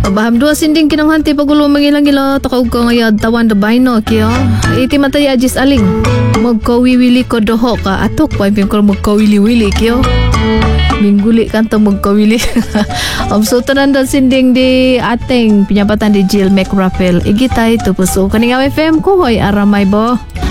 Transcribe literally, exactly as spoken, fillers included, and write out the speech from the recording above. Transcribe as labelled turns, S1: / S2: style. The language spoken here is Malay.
S1: Baham dua sinding kinang hanti pagulo mangilang-ila takaw ko ngayad tawan da baino kyo. Iti matay ajis aling. Magkawiwili ko doho ka atok pa impim ko magkawili-wili kyo. Mingguli kan to magkawili. Om sultanan da sinding di ating pinyapatan di Jill McRappel. Igitay to puso kaning F M ko hoy aramay bo.